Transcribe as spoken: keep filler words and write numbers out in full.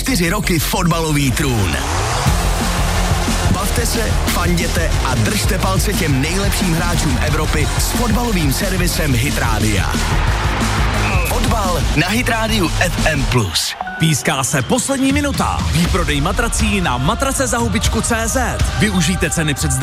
čtyři roky fotbalový trůn. Bavte se, fanděte a držte palce těm nejlepším hráčům Evropy s fotbalovým servisem Hit Rádia. Fotbal na Hit Rádiu F M plus. Píská se poslední minuta. Výprodej matrací na matrace za hubičku tečka cé zet. Využijte ceny před